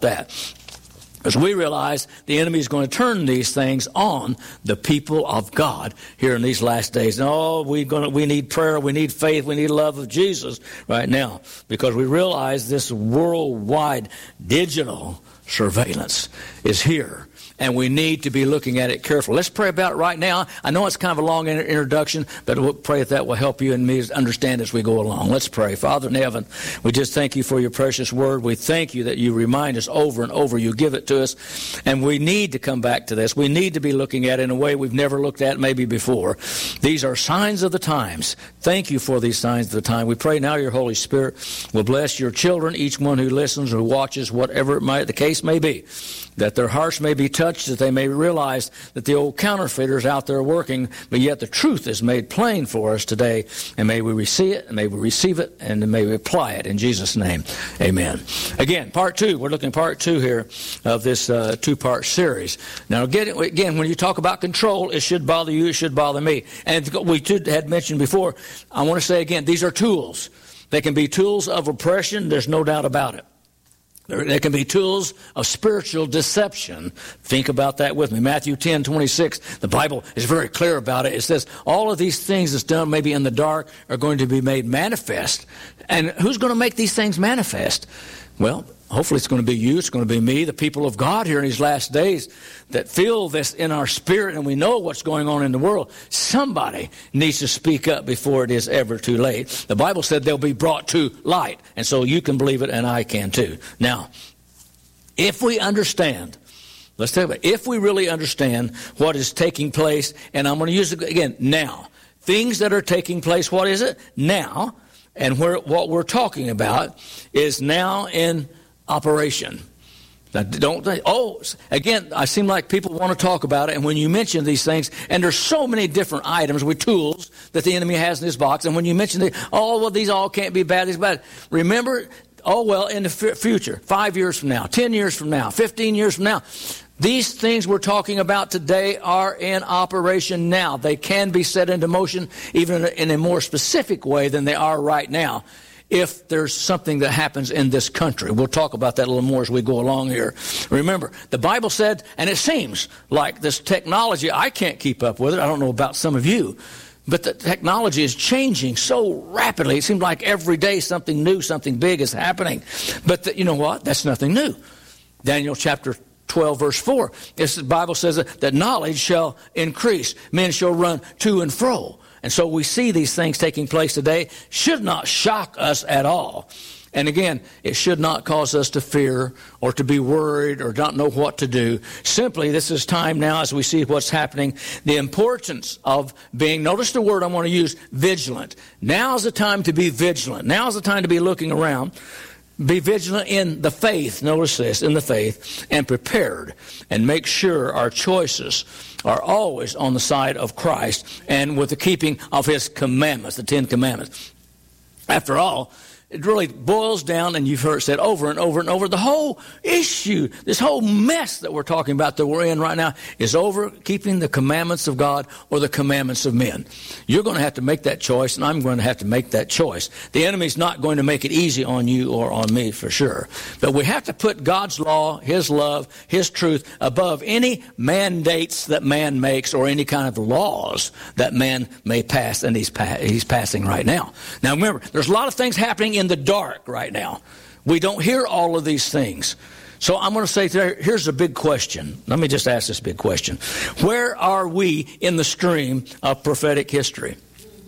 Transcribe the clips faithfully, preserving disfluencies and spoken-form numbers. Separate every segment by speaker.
Speaker 1: that. Because we realize the enemy is going to turn these things on the people of God here in these last days. And, oh, we going we need prayer, we need faith, we need love of Jesus right now. Because we realize this worldwide digital surveillance is here. And we need to be looking at it carefully. Let's pray about it right now. I know it's kind of a long introduction, but we'll pray that that will help you and me understand as we go along. Let's pray. Father in heaven, we just thank you for your precious word. We thank you that you remind us over and over. You give it to us, and we need to come back to this. We need to be looking at it in a way we've never looked at maybe before. These are signs of the times. Thank you for these signs of the time. We pray now your Holy Spirit will bless your children, each one who listens or watches, whatever it might, the case may be, that their hearts may be touched, that they may realize that the old counterfeiters out there working, but yet the truth is made plain for us today. And may we receive it, and may we receive it, and may we apply it in Jesus' name. Amen. Again, part two. We're looking at part two here of this uh, two-part series. Now, again, again, when you talk about control, it should bother you, it should bother me. And we too had mentioned before, I want to say again, these are tools. They can be tools of oppression. There's no doubt about it. They can be tools of spiritual deception. Think about that with me. Matthew ten twenty-six, the Bible is very clear about it. It says all of these things that's done maybe in the dark are going to be made manifest. And who's going to make these things manifest? Well, hopefully it's going to be you, it's going to be me, the people of God here in these last days that feel this in our spirit and we know what's going on in the world. Somebody needs to speak up before it is ever too late. The Bible said they'll be brought to light, and so you can believe it and I can too. Now, if we understand, let's talk about if we really understand what is taking place, and I'm going to use it again, now. Things that are taking place, what is it? Now. And where, what we're talking about is now in operation. Now, don't they? Oh, again, I seem like people want to talk about it. And when you mention these things, and there's so many different items with tools that the enemy has in his box. And when you mention the, oh, well, these all can't be bad. These bad. Remember, oh, well, in the f- future, five years from now, ten years from now, fifteen years from now, these things we're talking about today are in operation now. They can be set into motion even in a more specific way than they are right now if there's something that happens in this country. We'll talk about that a little more as we go along here. Remember, the Bible said, and it seems like this technology, I can't keep up with it. I don't know about some of you. But the technology is changing so rapidly. It seems like every day something new, something big is happening. But the, you know what? That's nothing new. Daniel chapter twelve, verse four, the Bible says that, that knowledge shall increase. Men shall run to and fro. And so we see these things taking place today. Should not shock us at all. And again, it should not cause us to fear or to be worried or not know what to do. Simply, this is time now as we see what's happening. The importance of being, notice the word I want to use, vigilant. Now is the time to be vigilant. Now is the time to be looking around. Be vigilant in the faith, notice this, in the faith, and prepared, and make sure our choices are always on the side of Christ and with the keeping of his commandments, the Ten Commandments. After all, it really boils down, and you've heard it said over and over and over, the whole issue, this whole mess that we're talking about that we're in right now is over keeping the commandments of God or the commandments of men. You're going to have to make that choice, and I'm going to have to make that choice. The enemy's not going to make it easy on you or on me for sure. But we have to put God's law, his love, his truth above any mandates that man makes or any kind of laws that man may pass, and he's, pa- he's passing right now. Now remember, there's a lot of things happening in the dark right now. We don't hear all of these things. So I'm going to say there, here's a big question. Let me just ask this big question. Where are we in the stream of prophetic history?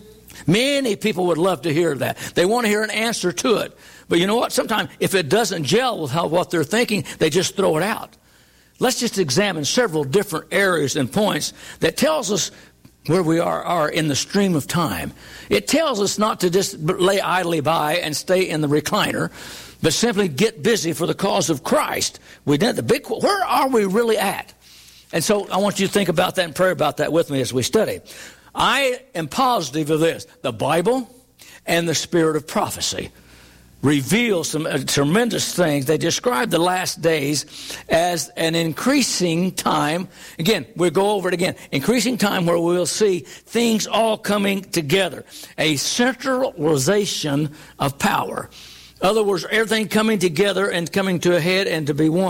Speaker 1: Many people would love to hear that. They want to hear an answer to it. But you know what? Sometimes if it doesn't gel with how, what they're thinking, they just throw it out. Let's just examine several different areas and points that tells us where we are, are in the stream of time. It tells us not to just lay idly by and stay in the recliner, but simply get busy for the cause of Christ. We did the big. Where are we really at? And so I want you to think about that and pray about that with me as we study. I am positive of this: the Bible and the spirit of prophecy reveal some uh, tremendous things. They describe the last days as an increasing time. Again, we'll go over it again. Increasing time where we'll see things all coming together. A centralization of power. In other words, everything coming together and coming to a head and to be one.